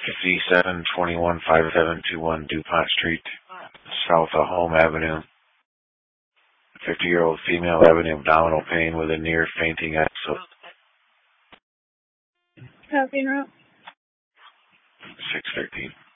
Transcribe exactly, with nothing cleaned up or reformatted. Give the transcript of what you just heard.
fifty-seven twenty-one fifty-seven twenty-one DuPont Street, south of Home Avenue. fifty-year-old female having abdominal pain with a near fainting episode. Caffeine route. six thirteen.